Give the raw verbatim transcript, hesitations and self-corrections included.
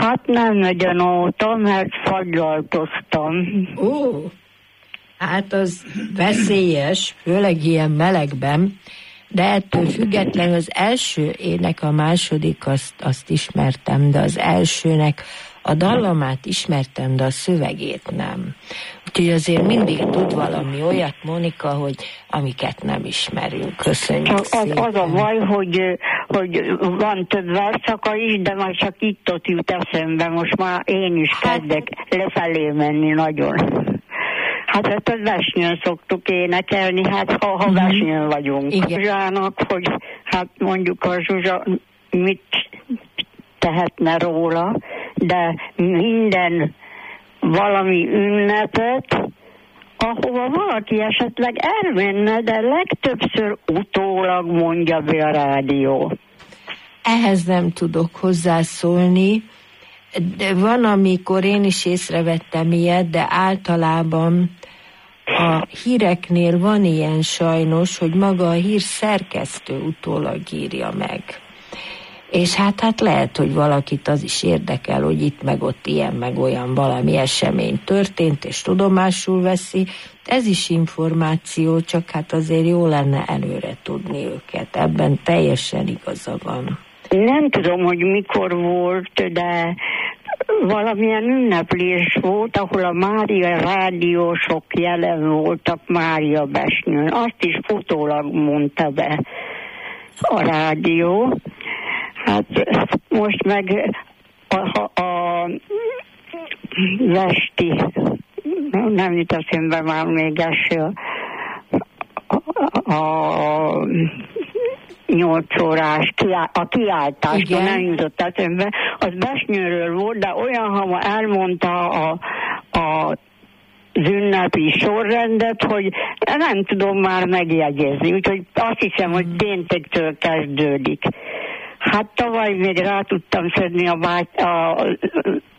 Hát nem nagyon óta, mert fagylaltoztam. Ó, hát az veszélyes, főleg ilyen melegben, de ettől függetlenül az első ének, a második, azt, azt ismertem, de az elsőnek a dallamát ismertem, de a szövegét nem. Úgyhogy azért mindig tud valami olyat, Monika, hogy amiket nem ismerünk. Köszönjük az, szépen. az a baj, hogy, hogy van több verszaka is, de már csak itt-ott jut eszembe. Most már én is kezdek lefelé menni nagyon. Hát ezt a Vesnyőn szoktuk énekelni, hát ha, ha Mm-hmm. Vesnyőn vagyunk. Zsuzsának, hogy hát mondjuk a Zsuzsa mit tehetne róla, de minden valami ünnepet, ahova valaki esetleg elmenne, de legtöbbször utólag mondja be a rádió. Ehhez nem tudok hozzászólni. De van, amikor én is észrevettem ilyet, de általában a híreknél van ilyen sajnos, hogy maga a hír szerkesztő utólag írja meg. És hát, hát lehet, hogy valakit az is érdekel, hogy itt meg ott ilyen meg olyan valami esemény történt, és tudomásul veszi. Ez is információ, csak hát azért jó lenne előre tudni őket. Ebben teljesen igaza van. Nem tudom, hogy mikor volt, de valamilyen ünneplés volt, ahol a Mária rádiósok jelen voltak Mária Besnyőn. Azt is utólag mondta be a rádió. Hát most meg a, a, a Vesti, nem jut eszembe már még eső, a, a, a nyolc órás kiá, a kiáltás, nem jutott eszembe, az Besnyőről volt, de olyan hamar elmondta a, a az ünnepi sorrendet, hogy nem tudom már megjegyezni, úgyhogy azt hiszem, hogy péntektől kezdődik. Hát tavaly még rá tudtam szedni a, báty- a